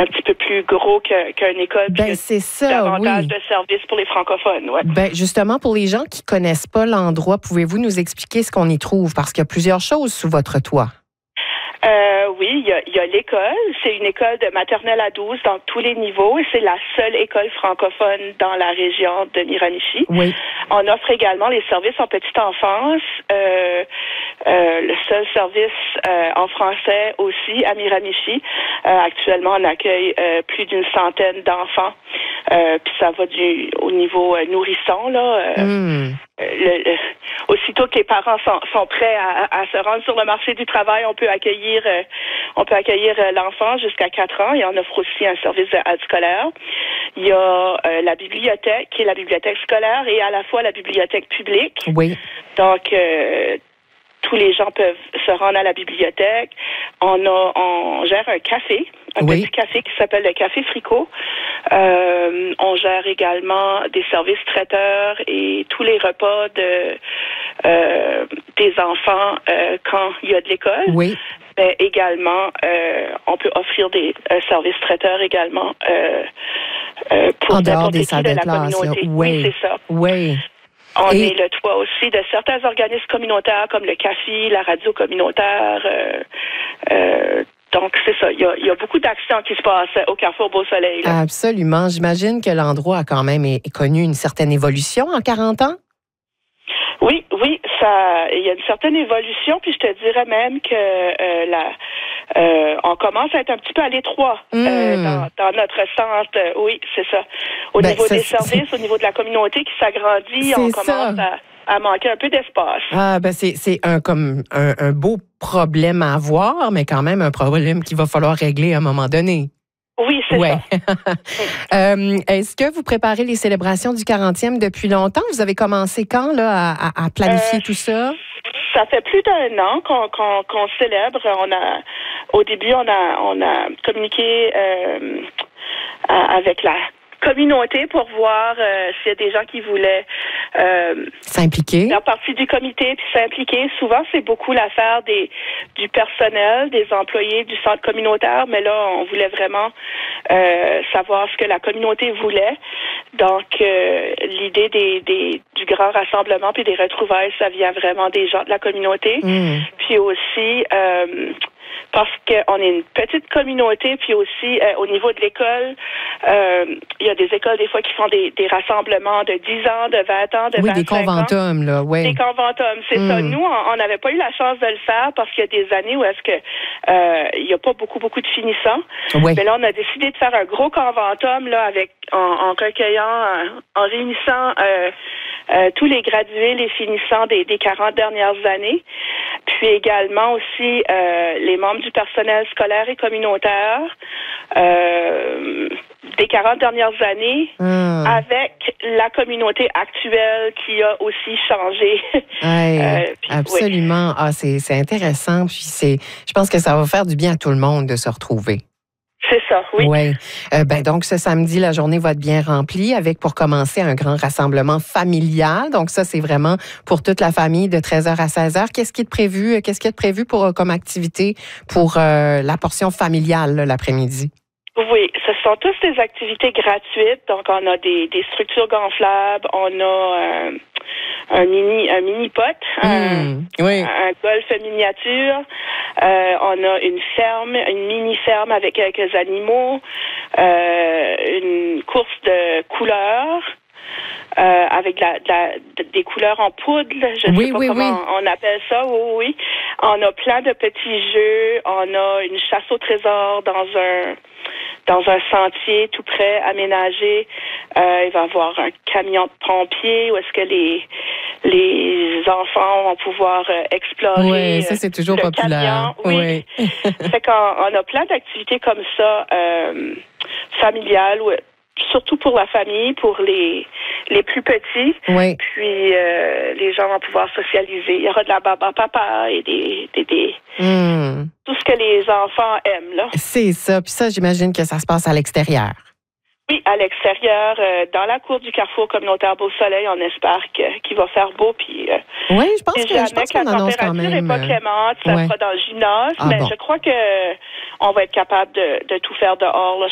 un petit peu plus gros qu'une école. Ben, c'est ça, davantage oui. de services pour les francophones, ouais. Ben, justement, pour les gens qui connaissent pas l'endroit, pouvez-vous nous expliquer ce qu'on y trouve? Parce qu'il y a plusieurs choses sous votre toit. Oui, il y a l'école. C'est une école de maternelle à 12 dans tous les niveaux et c'est la seule école francophone dans la région de Miramichi. Oui. On offre également les services en petite enfance. Le seul service en français aussi à Miramichi. Actuellement, on accueille plus d'une centaine d'enfants. Puis ça va au niveau nourrisson, là. Aussitôt que les parents sont prêts à se rendre sur le marché du travail, on peut accueillir l'enfant jusqu'à 4 ans et on offre aussi un service d'aide scolaire. Il y a la bibliothèque, qui est la bibliothèque scolaire et à la fois la bibliothèque publique. Oui. Donc, tous les gens peuvent se rendre à la bibliothèque. On gère un café, petit café qui s'appelle le Café Fricot. On gère également des services traiteurs et tous les repas des enfants quand il y a de l'école. Oui. Mais également, on peut offrir des services traiteurs également pour en dehors n'importe des qui salles de de la classe. communauté. Oui, c'est ça. Oui. On est le toit aussi de certains organismes communautaires comme le CAFI, la radio communautaire. Donc, c'est ça. Il y a beaucoup d'actions qui se passent au Carrefour Beau-Soleil. Là. Absolument. J'imagine que l'endroit a quand même connu une certaine évolution en 40 ans. Oui, il y a une certaine évolution, puis je te dirais même que on commence à être un petit peu à l'étroit dans notre centre. Oui, c'est ça. Au niveau des services, au niveau de la communauté qui s'agrandit, on commence à manquer un peu d'espace. Ah, ben c'est un beau problème à avoir, mais quand même un problème qu'il va falloir régler à un moment donné. Oui, c'est ça. Est-ce que vous préparez les célébrations du 40e depuis longtemps? Vous avez commencé quand là, à planifier tout ça? Ça fait plus d'un an qu'on célèbre. Au début, on a communiqué avec la communauté pour voir s'il y a des gens qui voulaient s'impliquer, faire partie du comité puis s'impliquer. Souvent, c'est beaucoup l'affaire du personnel, des employés du centre communautaire, mais là, on voulait vraiment savoir ce que la communauté voulait. Donc, l'idée du grand rassemblement puis des retrouvailles, ça vient vraiment des gens de la communauté. Puis aussi parce qu'on est une petite communauté, puis aussi au niveau de l'école, il y a des écoles des fois qui font des rassemblements de 10 ans, de 20 ans, de 25 ans. Oui, des conventums, là, oui. Des conventums, c'est ça. Nous, on n'avait pas eu la chance de le faire parce qu'il y a des années où est-ce que il n'y a pas beaucoup de finissants. Oui. Mais là, on a décidé de faire un gros conventum là en recueillant, en réunissant tous les gradués, les finissants des 40 dernières années, puis également aussi les membres du personnel scolaire et communautaire des 40 dernières années avec la communauté actuelle qui a aussi changé. Absolument. Ah, c'est intéressant. Puis je pense que ça va faire du bien à tout le monde de se retrouver. C'est ça, oui. Oui. Donc, ce samedi, la journée va être bien remplie avec, pour commencer, un grand rassemblement familial. Donc, ça, c'est vraiment pour toute la famille de 13h à 16h. Qu'est-ce qui est prévu comme activité pour la portion familiale là, l'après-midi? Oui, ce sont tous des activités gratuites. Donc, on a des structures gonflables, on a un mini pot, un golf miniature. On a une mini ferme avec quelques animaux, une course de couleurs. Avec des couleurs en poudre, je ne sais pas comment on appelle ça. Oui. On a plein de petits jeux. On a une chasse au trésor dans un sentier tout près aménagé. Il va y avoir un camion de pompiers où est-ce que les enfants vont pouvoir explorer. Oui, ça c'est toujours populaire. Oui. Fait qu'on a plein d'activités comme ça familiales surtout pour la famille, pour les plus petits. Oui. Puis les gens vont pouvoir socialiser. Il y aura de la baba-papa et des tout ce que les enfants aiment, là. C'est ça. Puis ça, j'imagine que ça se passe à l'extérieur. Oui, à l'extérieur, dans la cour du Carrefour communautaire Beau-Soleil, on espère qu'il va faire beau. Puis, oui, je pense qu'on annonce quand même. La température n'est pas clémente, ça sera dans le gymnase, mais je crois que on va être capable de tout faire dehors, là.